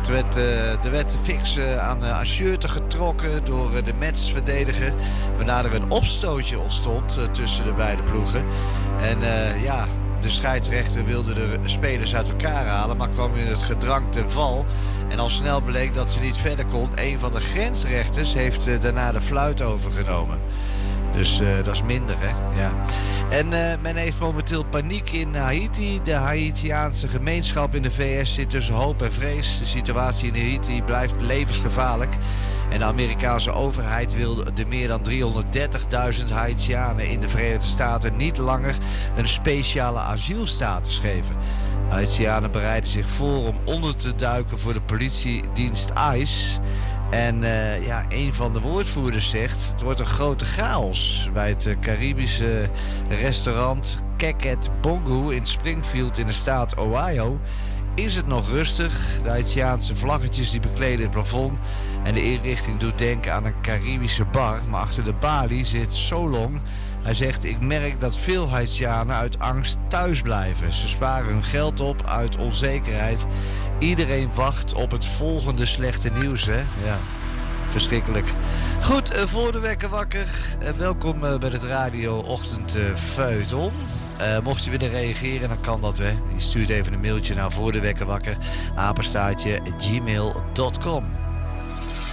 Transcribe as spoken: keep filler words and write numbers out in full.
Want er werd, uh, er werd fix uh, aan, uh, aan shirten getrokken door uh, de matchverdediger. Waarna er een opstootje ontstond uh, tussen de beide ploegen. En uh, ja, de scheidsrechter wilde de spelers uit elkaar halen, maar kwam in het gedrang ten val. En al snel bleek dat ze niet verder kon. Een van de grensrechters heeft uh, daarna de fluit overgenomen. Dus uh, dat is minder, hè? Ja. En uh, men heeft momenteel paniek in Haiti. De Haitiaanse gemeenschap in de V S zit tussen hoop en vrees. De situatie in Haiti blijft levensgevaarlijk. En de Amerikaanse overheid wil de meer dan driehonderddertigduizend Haitianen in de Verenigde Staten niet langer een speciale asielstatus geven. Haitianen bereiden zich voor om onder te duiken voor de politiedienst ICE. En uh, ja, een van de woordvoerders zegt, het wordt een grote chaos bij het uh, Caribische restaurant Keket Bongo in Springfield in de staat Ohio. Is het nog rustig? De Haitiaanse vlaggetjes die bekleden het plafond. En de inrichting doet denken aan een Caribische bar. Maar achter de balie zit Solong. Hij zegt, ik merk dat veel Haitianen uit angst thuis blijven. Ze sparen hun geld op uit onzekerheid. Iedereen wacht op het volgende slechte nieuws, hè? Ja, verschrikkelijk. Goed, uh, voor de wekker wakker. Uh, welkom uh, bij het Radio Ochtend uh, Feuilleton. Uh, mocht je willen reageren, dan kan dat, hè. Je stuurt even een mailtje naar voor de wekker wakker, apenstaartje gmail punt com.